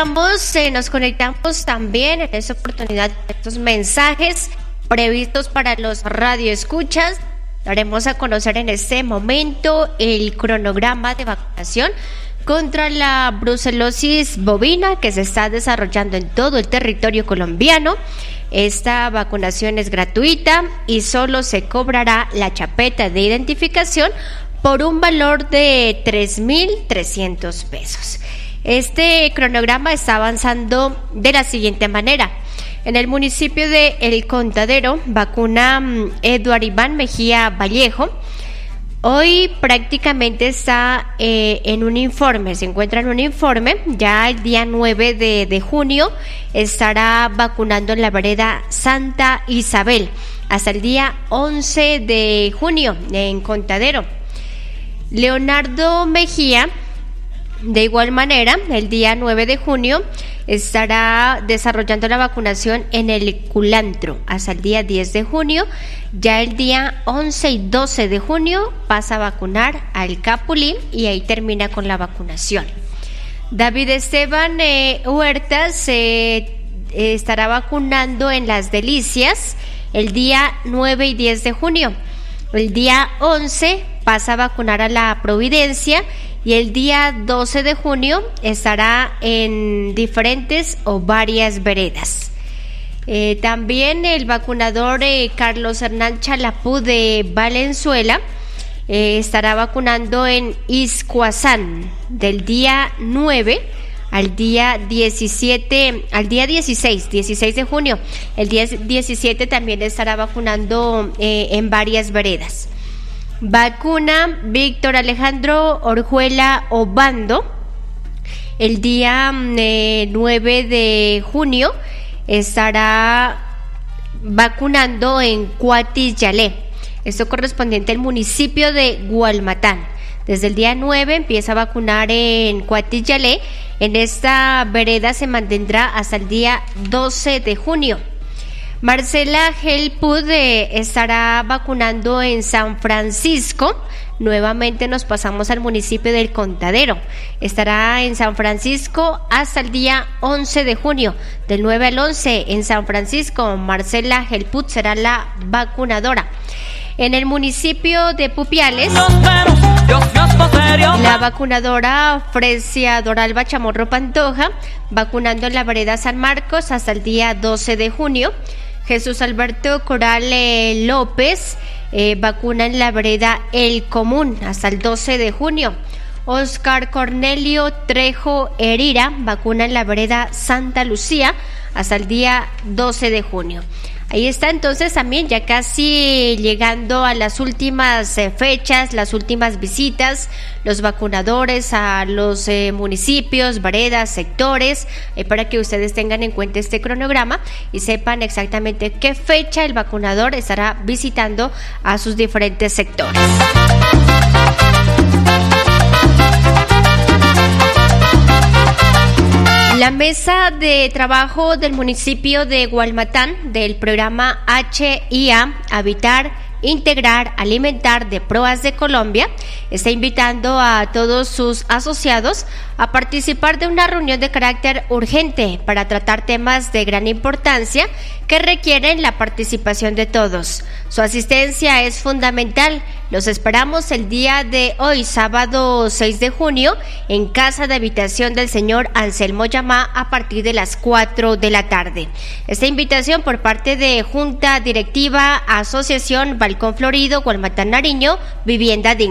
nos conectamos también en esta oportunidad con estos mensajes previstos para los radioescuchas. Daremos a conocer en este momento el cronograma de vacunación contra la brucelosis bovina que se está desarrollando en todo el territorio colombiano. Esta vacunación es gratuita y solo se cobrará la chapeta de identificación por un valor de 3.300 pesos. Este cronograma está avanzando de la siguiente manera. En el municipio de El Contadero vacuna Eduardo Iván Mejía Vallejo. Hoy prácticamente está en un informe, se encuentra en un informe. Ya el día 9 de junio estará vacunando en la vereda Santa Isabel hasta el día 11 de junio en Contadero. Leonardo Mejía, de igual manera, el día 9 de junio estará desarrollando la vacunación en el Culantro hasta el día 10 de junio. Ya el día 11 y 12 de junio pasa a vacunar al Capulín y ahí termina con la vacunación. David Esteban Huertas estará vacunando en Las Delicias el día 9 y 10 de junio. El día 11 pasa a vacunar a la Providencia y el día 12 de junio estará en diferentes o varias veredas. También el vacunador Carlos Hernán Chalapú de Valenzuela estará vacunando en Iscuazán del día 9 al día 17, al día 16 de junio. El día 17 también estará vacunando en varias veredas. Vacuna Víctor Alejandro Orjuela Obando. El día 9 de junio estará vacunando en Cuatiyalé. Esto correspondiente al municipio de Gualmatán. Desde el día 9 empieza a vacunar en Cuatiyalé. En esta vereda se mantendrá hasta el día 12 de junio. Marcela Gelpud estará vacunando en San Francisco. Nuevamente nos pasamos al municipio del Contadero. Estará en San Francisco hasta el día 11 de junio. Del 9 al 11 en San Francisco, Marcela Gelpud será la vacunadora. En el municipio de Pupiales, la vacunadora Fresia Doralba Chamorro Pantoja, vacunando en la vereda San Marcos hasta el día 12 de junio. Jesús Alberto Coral López vacuna en la vereda El Común hasta el 12 de junio. Oscar Cornelio Trejo Herrera vacuna en la vereda Santa Lucía hasta el día 12 de junio. Ahí está entonces también ya casi llegando a las últimas fechas, las últimas visitas, los vacunadores a los municipios, veredas, sectores, para que ustedes tengan en cuenta este cronograma y sepan exactamente qué fecha el vacunador estará visitando a sus diferentes sectores. La mesa de trabajo del municipio de Gualmatán del programa HIA Habitar, Integrar, Alimentar de Proas de Colombia está invitando a todos sus asociados a participar de una reunión de carácter urgente para tratar temas de gran importancia que requieren la participación de todos. Su asistencia es fundamental. Los esperamos el día de hoy, sábado 6 de junio, en Casa de Habitación del señor Anselmo Yamá a partir de las 4 de la tarde. Esta invitación por parte de Junta Directiva, Asociación Balcón Florido, Gualmatán, Nariño, Vivienda Digna.